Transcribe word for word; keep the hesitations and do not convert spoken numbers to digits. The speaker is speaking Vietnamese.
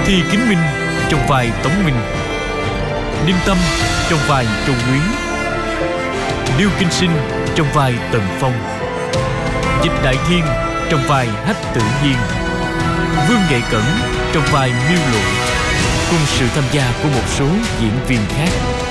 Thi Kính Minh trong vai Tống Minh, Ninh Tâm trong vai Châu Quyến, Liêu Kinh Sinh trong vai Tần Phong, Dịch Đại Thiên trong vai Hách Tử Nhiên, Vương Nghệ Cẩn trong vai Miêu Lộ, cùng sự tham gia của một số diễn viên khác.